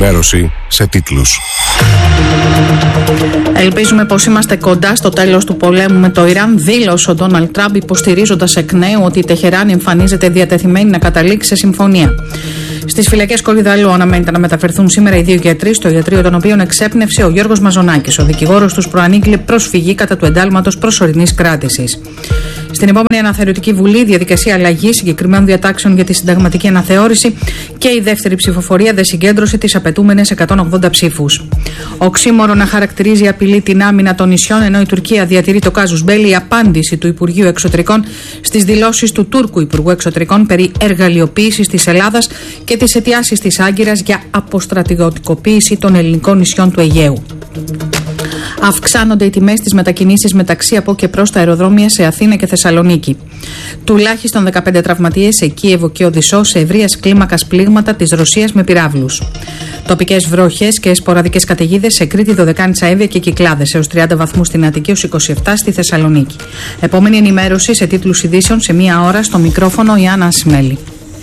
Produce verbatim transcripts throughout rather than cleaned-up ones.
ενημέρωση σε τίτλους. Ελπίζουμε πως είμαστε κοντά στο τέλος του πολέμου με το Ιράν, δήλωσε ο Ντόναλντ Τραμπ, υποστηρίζοντας εκ νέου ότι η Τεχεράνη εμφανίζεται διατεθειμένη να καταλήξει σε συμφωνία. Στις φυλακές Κορυδαλλού αναμένεται να μεταφερθούν σήμερα οι δύο γιατροί, στο ιατρείο των οποίων εξέπνευσε ο Γιώργος Μαζονάκης. Ο δικηγόρος τους προανήγγειλε προσφυγή κατά του εντάλματος προσωρινής κράτησης. Στην επόμενη αναθεωρητική βουλή, διαδικασία αλλαγής συγκεκριμένων διατάξεων για τη συνταγματική αναθεώρηση και η δεύτερη ψηφοφορία δεν συγκέντρωσε τις απαιτούμενες εκατόν ογδόντα ψήφους. Οξύμορο να χαρακτηρίζει απειλή την άμυνα των νησιών, ενώ η Τουρκία διατηρεί το κάζους μπέλι, η απάντηση του Υπουργείου Εξωτερικών στις δηλώσεις του Τούρκου Υπουργού Εξωτερικών περί εργαλειοποίησης της Ελλάδας και τις αιτιάσεις της Άγκυρας για αποστρατηγωτικοποίηση των ελληνικών νησιών του Αιγαίου. Αυξάνονται οι τιμές στις μετακινήσεις μεταξύ από και προς τα αεροδρόμια σε Αθήνα και Θεσσαλονίκη. Τουλάχιστον δεκαπέντε τραυματίες σε Κίεβο και Οδυσσό σε ευρείας κλίμακας πλήγματα της Ρωσίας με πυράβλους. Τοπικές βροχές και σποραδικές καταιγίδες σε Κρήτη, Δωδεκάνησα, Εύβοια και Κυκλάδες, έως τριάντα βαθμούς στην Αττική, έως είκοσι επτά στη Θεσσαλονίκη. Επόμενη ενημέρωση σε τίτλους ειδήσεων σε μία ώρα, στο μικρόφωνο η Άννα Ασημέλη.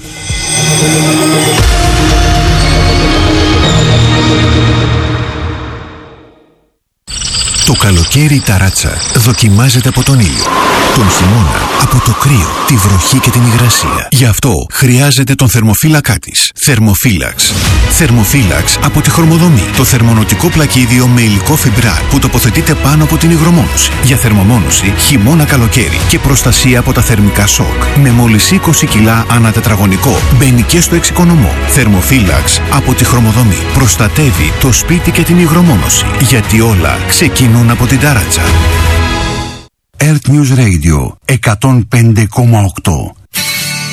Το καλοκαίρι η ταράτσα δοκιμάζεται από τον ήλιο, τον χειμώνα από το κρύο, τη βροχή και την υγρασία. Γι' αυτό χρειάζεται τον θερμοφύλακά της. Θερμοφύλαξ. Θερμοφύλαξ από τη Χορμοδομή. Το θερμονοτικό πλακίδιο με υλικό φιμπράρ που τοποθετείται πάνω από την υγρομόνωση. Για θερμομόνωση χειμώνα καλοκαίρι και προστασία από τα θερμικά σοκ. Με μόλις είκοσι κιλά ανά τετραγωνικό. Μπαίνει και στο εξοικονομώ. Θερμοφύλαξ από τη Χορμοδομή. Προστατεύει το σπίτι και την υγρομόνωση. Γιατί όλα ξεκινούν από την ταράτσα. Earth News Radio εκατόν πέντε κόμμα οκτώ.